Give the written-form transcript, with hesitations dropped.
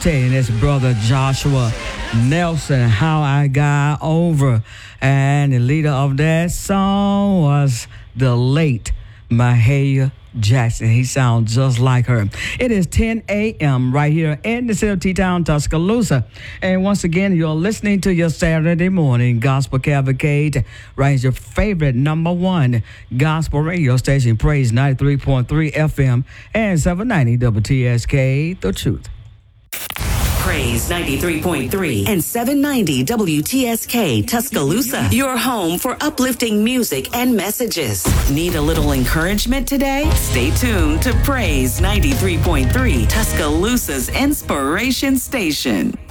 tell you, it's Brother Joshua Nelson, How I Got Over. And the leader of that song was the late Mahalia Jackson. He sounds just like her. It is 10 a.m. right here in the city of T-Town, Tuscaloosa. And once again, you're listening to your Saturday morning gospel cavalcade. Right, your favorite number one gospel radio station, Praise 93.3 FM and 790 WTSK, The Truth. Praise 93.3 and 790 WTSK Tuscaloosa. Your home for uplifting music and messages. Need a little encouragement today? Stay tuned to Praise 93.3, Tuscaloosa's inspiration station.